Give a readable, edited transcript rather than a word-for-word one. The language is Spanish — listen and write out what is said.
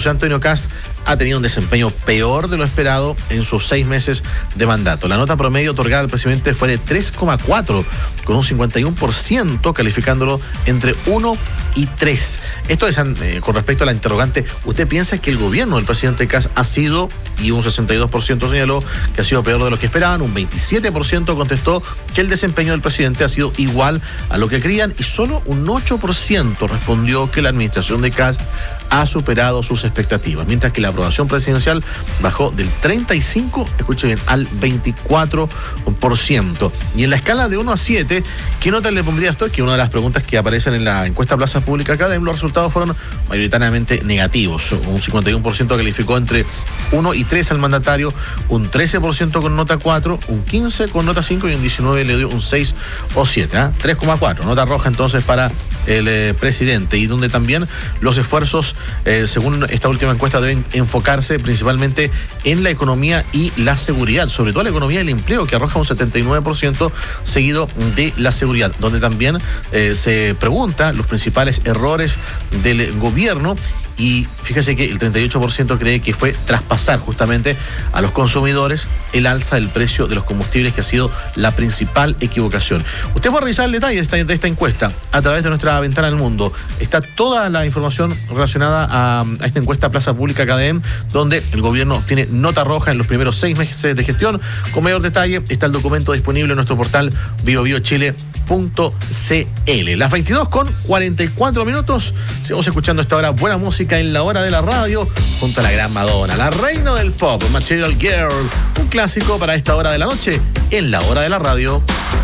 José Antonio Kast ha tenido un desempeño peor de lo esperado en sus 6 meses de mandato. La nota promedio otorgada al presidente fue de 3,4, con un 51%, calificándolo entre 1 y 3. Esto es con respecto a la interrogante, ¿usted piensa que el gobierno del presidente Kast ha sido, y un 62% señaló que ha sido peor de lo que esperaban, un 27% contestó que el desempeño del presidente ha sido igual a lo que creían, y solo un 8% respondió que la administración de Kast ha superado sus expectativas, mientras que la aprobación presidencial bajó del 35, escuche bien, al 24%. Y en la escala de 1 a 7, ¿qué nota le pondría esto? Que una de las preguntas que aparecen en la encuesta Plaza Pública Academ, los resultados fueron mayoritariamente negativos. Un 51% calificó entre 1 y 3 al mandatario, un 13% con nota 4, un 15% con nota 5 y un 19% le dio un 6 o 7. 3,4, nota roja entonces para el presidente, y donde también los esfuerzos, según esta última encuesta, deben enfocarse principalmente en la economía y la seguridad, sobre todo la economía y el empleo, que arroja un 79%, seguido de la seguridad, donde también se pregunta los principales errores del gobierno. Y fíjese que el 38% cree que fue traspasar justamente a los consumidores el alza del precio de los combustibles, que ha sido la principal equivocación. Usted puede revisar el detalle de esta encuesta a través de nuestra ventana al mundo. Está toda la información relacionada a esta encuesta Plaza Pública Academ, donde el gobierno tiene nota roja en los primeros 6 meses de gestión. Con mayor detalle está el documento disponible en nuestro portal biobiochile.cl. Las 22:44. Seguimos escuchando esta hora buena música en la hora de la radio, junto a la gran Madonna, la reina del pop, Material Girl, un clásico para esta hora de la noche en la hora de la radio.